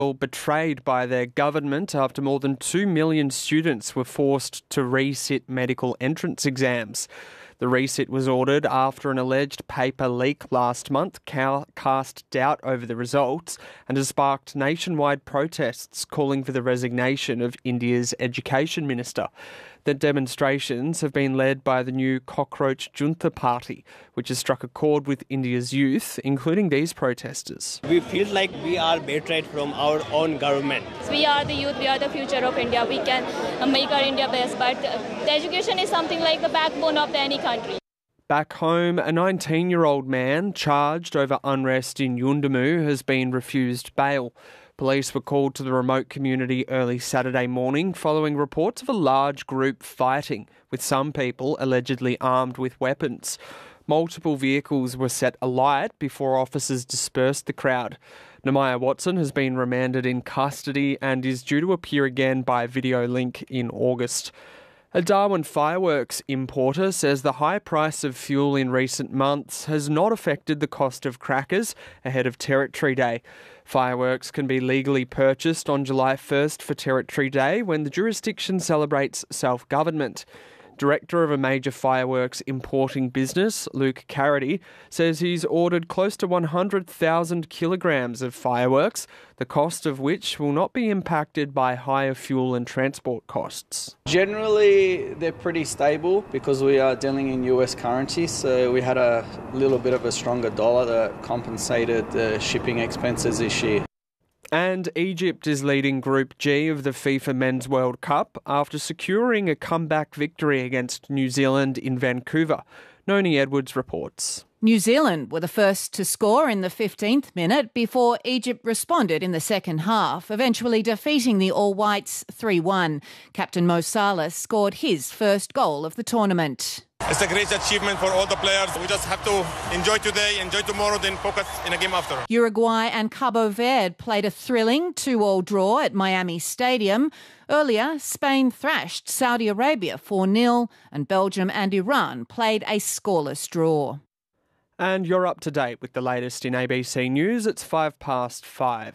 betrayed by their government after more than 2 million students were forced to resit medical entrance exams. The resit was ordered after an alleged paper leak last month cast doubt over the results and has sparked nationwide protests calling for the resignation of India's education minister. The demonstrations have been led by the new Cockroach Junta Party, which has struck a chord with India's youth, including these protesters. We feel like we are betrayed from our own government. We are the youth, we are the future of India. We can make our India best, but the education is something like the backbone of any country. Back home, a 19-year-old man charged over unrest in Yuendumu has been refused bail. Police were called to the remote community early Saturday morning following reports of a large group fighting, with some people allegedly armed with weapons. Multiple vehicles were set alight before officers dispersed the crowd. Namaya Watson has been remanded in custody and is due to appear again by video link in August. A Darwin fireworks importer says the high price of fuel in recent months has not affected the cost of crackers ahead of Territory Day. Fireworks can be legally purchased on July 1st for Territory Day when the jurisdiction celebrates self-government. Director of a major fireworks importing business, Luke Carity, says he's ordered close to 100,000 kilograms of fireworks, the cost of which will not be impacted by higher fuel and transport costs. Generally, they're pretty stable because we are dealing in US currency, so we had a little bit of a stronger dollar that compensated the shipping expenses this year. And Egypt is leading Group G of the FIFA Men's World Cup after securing a comeback victory against New Zealand in Vancouver. Noni Edwards reports. New Zealand were the first to score in the 15th minute before Egypt responded in the second half, eventually defeating the All Whites 3-1. Captain Mo Salah scored his first goal of the tournament. It's a great achievement for all the players. We just have to enjoy today, enjoy tomorrow, then focus in a game after. Uruguay and Cabo Verde played a thrilling 2-2 draw at Miami Stadium. Earlier, Spain thrashed Saudi Arabia 4-0 and Belgium and Iran played a scoreless draw. And you're up to date with the latest in ABC News. It's 5:05.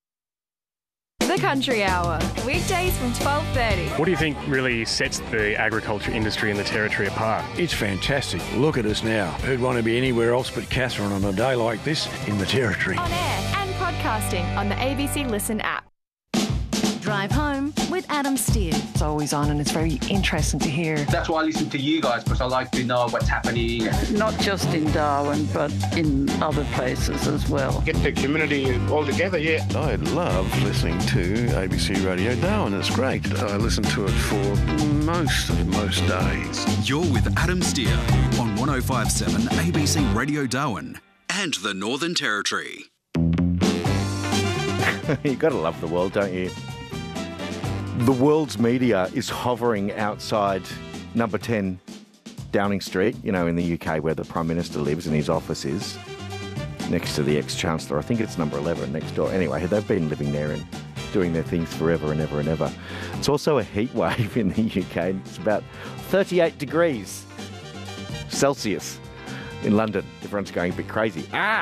The Country Hour, weekdays from 12:30. What do you think really sets the agriculture industry in the Territory apart? It's fantastic. Look at us now. Who'd want to be anywhere else but Catherine on a day like this in the Territory? On air and podcasting on the ABC Listen app. Drive Home with Adam Steer. It's always on and it's very interesting to hear. That's why I listen to you guys, because I like to know what's happening. Not just in Darwin, but in other places as well. Get the community all together, yeah. I love listening to ABC Radio Darwin. It's great. I listen to it for most days. You're with Adam Steer on 105.7 ABC Radio Darwin and the Northern Territory. You've got to love the world, don't you? The world's media is hovering outside number 10 Downing Street, you know, in the UK where the Prime Minister lives and his office is, next to the ex-Chancellor. I think it's number 11 next door. Anyway, they've been living there and doing their things forever and ever and ever. It's also a heat wave in the UK. It's about 38 degrees Celsius in London. Everyone's going a bit crazy.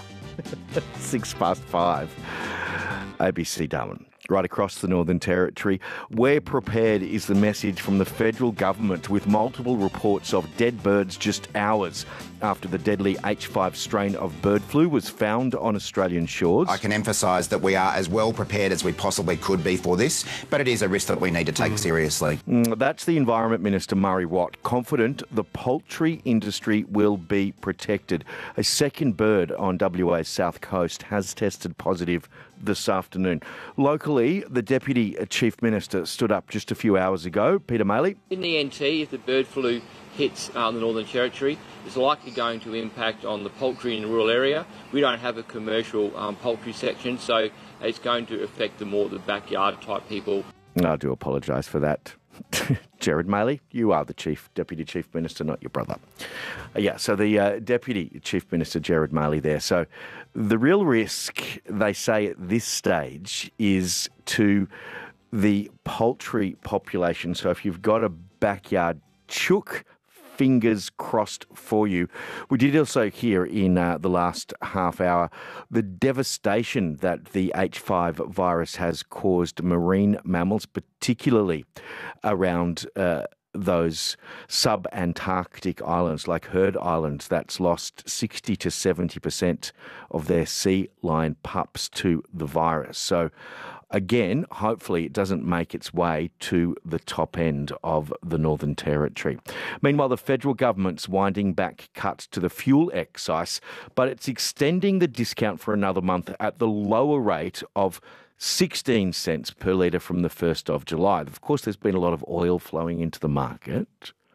5:06. ABC Darwin. Right across the Northern Territory. We're prepared is the message from the federal government, with multiple reports of dead birds just hours after the deadly H5 strain of bird flu was found on Australian shores. I can emphasise that we are as well prepared as we possibly could be for this, but it is a risk that we need to take seriously. That's the Environment Minister, Murray Watt, confident the poultry industry will be protected. A second bird on WA's south coast has tested positive this afternoon. Locally, the Deputy Chief Minister stood up just a few hours ago. Peter Maley. In the NT, if the bird flu hits the Northern Territory, it's likely going to impact on the poultry in the rural area. We don't have a commercial poultry section, so it's going to affect the backyard type people. I do apologise for that. Gerard Maley, you are the Deputy Chief Minister, not your brother. So the Deputy Chief Minister, Gerard Maley there. So the real risk, they say at this stage, is to the poultry population. So if you've got a backyard chook, fingers crossed for you. We did also hear in the last half hour the devastation that the H5 virus has caused marine mammals, particularly around those sub-Antarctic islands like Heard Island. That's lost 60 to 70% of their sea lion pups to the virus. So again, hopefully it doesn't make its way to the top end of the Northern Territory. Meanwhile, the federal government's winding back cuts to the fuel excise, but it's extending the discount for another month at the lower rate of 16 cents per litre from the 1st of July. Of course, there's been a lot of oil flowing into the market.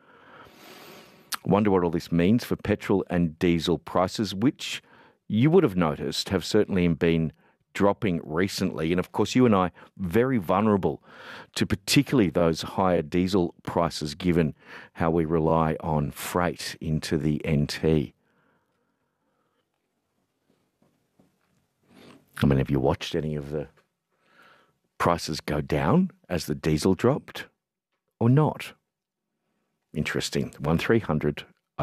I wonder what all this means for petrol and diesel prices, which you would have noticed have certainly been dropping recently. And of course, you and I very vulnerable to particularly those higher diesel prices given how we rely on freight into the NT. I mean, have you watched any of the prices go down as the diesel dropped or not? Interesting. 1300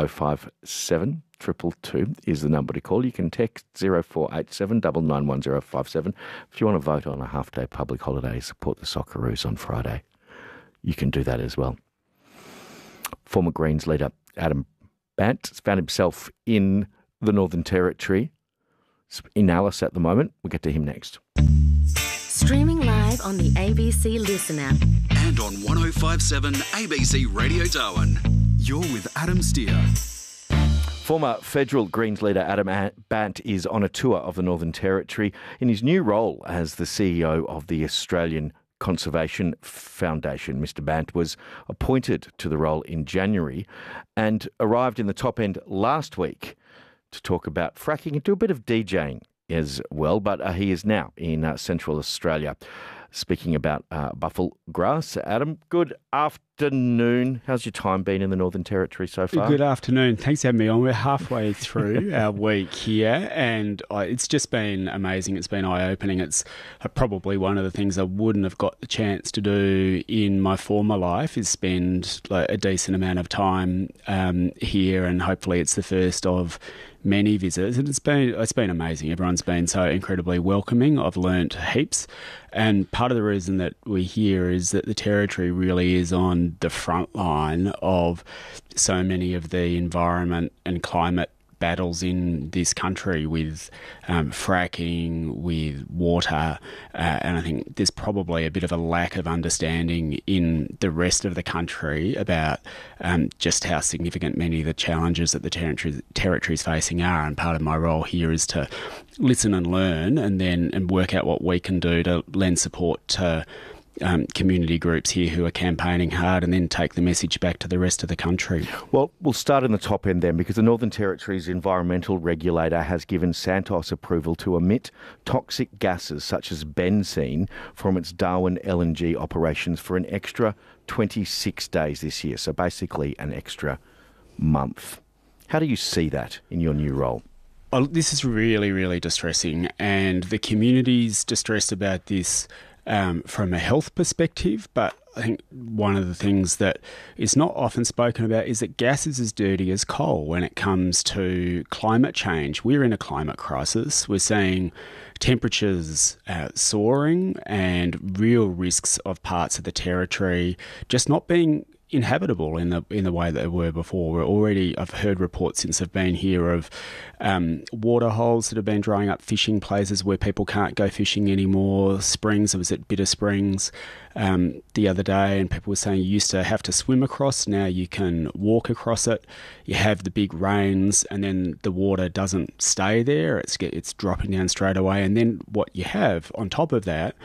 057 222 is the number to call. You can text 0487 991057 if you want to vote on a half-day public holiday, support the Socceroos on Friday. You can do that as well. Former Greens leader Adam Bandt has found himself in the Northern Territory, in Alice at the moment. We'll get to him next. Streaming live on the ABC Listen app. And on 1057 ABC Radio Darwin. You're with Adam Steer. Former federal Greens leader Adam Bandt is on a tour of the Northern Territory in his new role as the CEO of the Australian Conservation Foundation. Mr. Bandt was appointed to the role in January and arrived in the top end last week to talk about fracking and do a bit of DJing as well, but he is now in Central Australia speaking about buffel grass. Adam, good afternoon. How's your time been in the Northern Territory so far? Good afternoon. Thanks for having me on. We're halfway through our week here, and it's just been amazing. It's been eye-opening. It's probably one of the things I wouldn't have got the chance to do in my former life is spend a decent amount of time here, and hopefully it's the first of many visits, and it's been amazing. Everyone's been so incredibly welcoming. I've learnt heaps, and part of the reason that we're here is that the Territory really is on the front line of so many of the environment and climate battles in this country with fracking, with water, and I think there's probably a bit of a lack of understanding in the rest of the country about just how significant many of the challenges that the Territory is facing are, and part of my role here is to listen and learn and work out what we can do to lend support to community groups here who are campaigning hard and then take the message back to the rest of the country. Well, we'll start in the top end then, because the Northern Territory's environmental regulator has given Santos approval to emit toxic gases such as benzene from its Darwin LNG operations for an extra 26 days this year, so basically an extra month. How do you see that in your new role? Well, this is really, really distressing, and the community's distressed about this from a health perspective, but I think one of the things that is not often spoken about is that gas is as dirty as coal when it comes to climate change. We're in a climate crisis. We're seeing temperatures soaring and real risks of parts of the Territory just not being inhabitable in the way that they were before. I've heard reports since I've been here of water holes that have been drying up, fishing places where people can't go fishing anymore, springs. I was at Bitter Springs the other day, and people were saying you used to have to swim across, now you can walk across it. You have the big rains and then the water doesn't stay there, it's dropping down straight away, and then what you have on top of that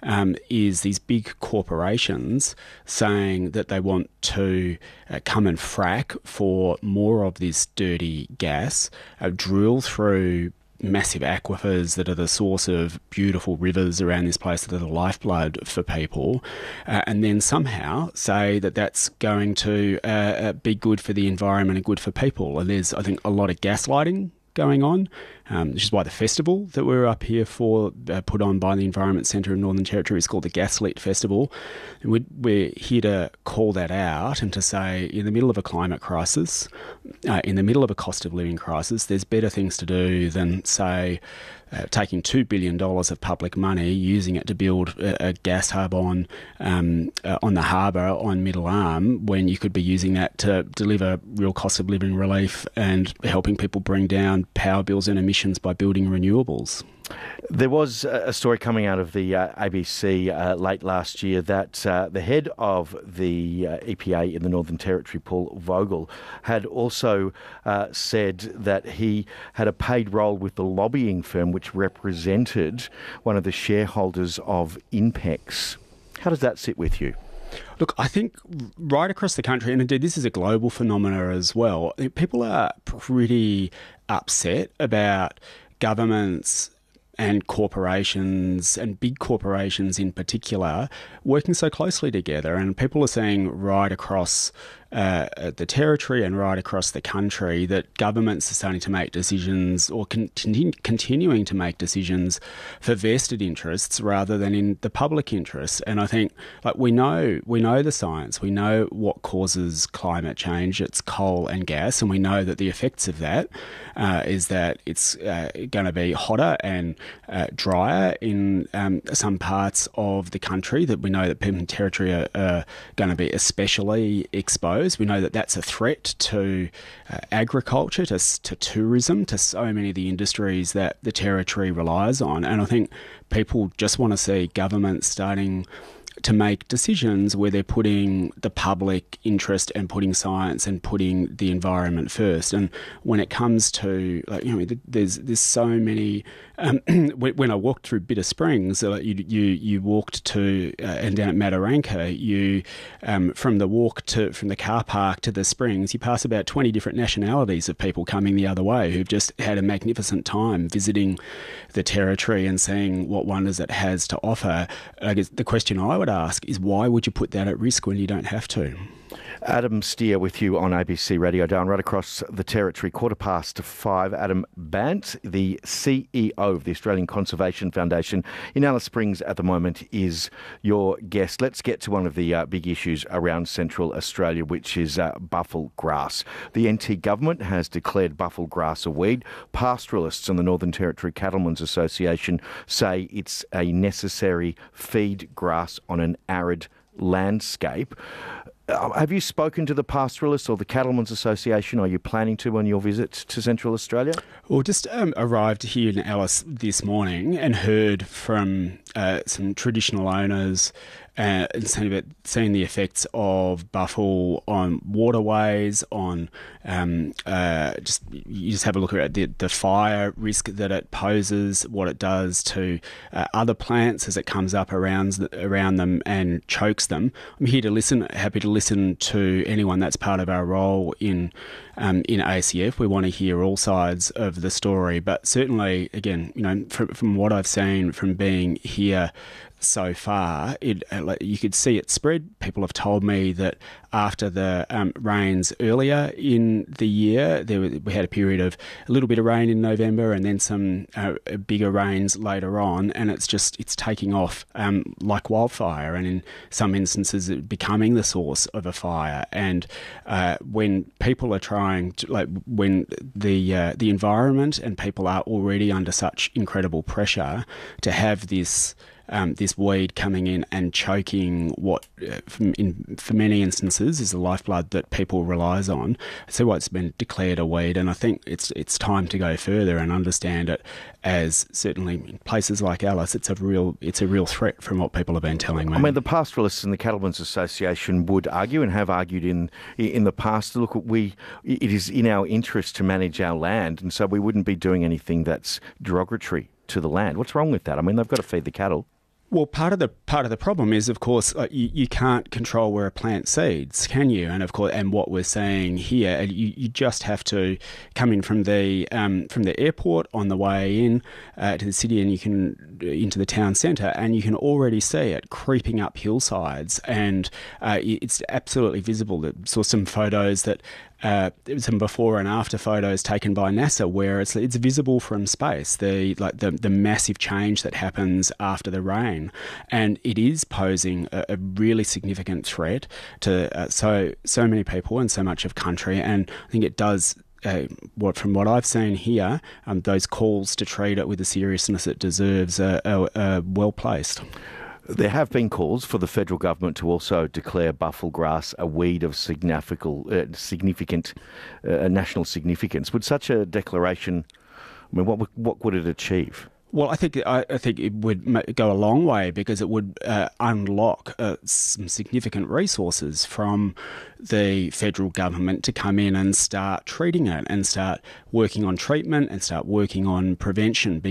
is these big corporations saying that they want to come and frack for more of this dirty gas, drill through massive aquifers that are the source of beautiful rivers around this place that are the lifeblood for people, and then somehow say that that's going to be good for the environment and good for people. And there's, I think, a lot of gaslighting going on which is why the festival that we're up here for, put on by the Environment Centre in Northern Territory, is called the Gaslit Festival. And we're here to call that out and to say, in the middle of a climate crisis, in the middle of a cost of living crisis, there's better things to do than, say, taking $2 billion of public money, using it to build a gas hub on the harbour on Middle Arm, when you could be using that to deliver real cost of living relief and helping people bring down power bills and emissions by building renewables. There was a story coming out of the ABC late last year that the head of the EPA in the Northern Territory, Paul Vogel, had also said that he had a paid role with the lobbying firm which represented one of the shareholders of INPEX. How does that sit with you? Look, I think right across the country, and indeed this is a global phenomena as well, people are pretty upset about governments and corporations, and big corporations in particular, working so closely together. And people are saying right across the territory and right across the country that governments are starting to make decisions, or continuing to make decisions, for vested interests rather than in the public interest. And I think, like, we know the science, we know what causes climate change. It's coal and gas, and we know that the effects of that is that it's going to be hotter and drier in some parts of the country, that we know that people in territory are going to be especially exposed. We know that that's a threat to agriculture, to tourism, to so many of the industries that the territory relies on. And I think people just want to see governments starting to make decisions where they're putting the public interest and putting science and putting the environment first. And when it comes to, like, there's so many. When I walked through Bitter Springs, you walked to and down at Mataranka, you from the car park to the springs, you pass about 20 different nationalities of people coming the other way who've just had a magnificent time visiting the territory and seeing what wonders it has to offer. I guess the question I would ask is, why would you put that at risk when you don't have to? Adam Steer with you on ABC Radio Darwin, right across the territory, 5:15. Adam Bandt, the CEO of the Australian Conservation Foundation in Alice Springs at the moment, is your guest. Let's get to one of the big issues around Central Australia, which is buffel grass. The NT government has declared buffel grass a weed. Pastoralists and the Northern Territory Cattlemen's Association say it's a necessary feed grass on an arid landscape. Have you spoken to the pastoralists or the Cattlemen's Association? Are you planning to on your visit to Central Australia? Well, just arrived here in Alice this morning and heard from some traditional owners and seeing the effects of buffel on waterways, on you just have a look at the fire risk that it poses, what it does to other plants as it comes up around them and chokes them. I'm here to listen, happy to listen to anyone that's part of our role in ACF. We want to hear all sides of the story, but certainly, again, from what I've seen from being here so far, you could see it spread. People have told me that after the rains earlier in the year, we had a period of a little bit of rain in November and then some bigger rains later on, and it's taking off like wildfire, and in some instances becoming the source of a fire. And when people are trying to, when the environment and people are already under such incredible pressure, to have this weed coming in and choking what, for many instances, is the lifeblood that people relies on. So what's been declared a weed, and I think it's time to go further and understand it as, certainly in places like Alice, it's a real threat from what people have been telling me. I mean, the pastoralists and the Cattlemen's Association would argue, and have argued in the past, look, it is in our interest to manage our land, and so we wouldn't be doing anything that's derogatory to the land. What's wrong with that? I mean, they've got to feed the cattle. Well, part of the problem is, of course, you can't control where a plant seeds, can you? And of course, and what we're saying here, you just have to come in from the airport on the way in to the city, and you can into the town centre, and you can already see it creeping up hillsides, and it's absolutely visible. I saw some photos that some before and after photos taken by NASA where it's visible from space, the massive change that happens after the rain, and it is posing a really significant threat to so many people and so much of country. And I think it does. From what I've seen here, those calls to treat it with the seriousness it deserves are well placed. There have been calls for the federal government to also declare buffel grass a weed of significant national significance. Would such a declaration, I mean, what would it achieve? Well, I think it would go a long way because it would unlock some significant resources from the federal government to come in and start treating it and start working on treatment and start working on prevention.